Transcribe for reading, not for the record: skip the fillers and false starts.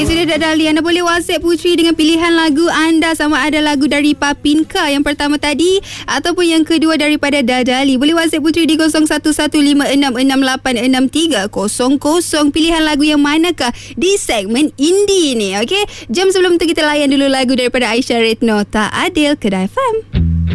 Okey, sudah Dali. Anda boleh WhatsApp Puteri dengan pilihan lagu anda, sama ada lagu dari Papinka yang pertama tadi ataupun yang kedua daripada Dadali. Boleh WhatsApp Puteri di 011566863000. Pilihan lagu yang manakah di segmen indie ni? Okey, jom sebelum tu kita layan dulu lagu daripada Aisyah Retno, Tak Adil, Kedai FM.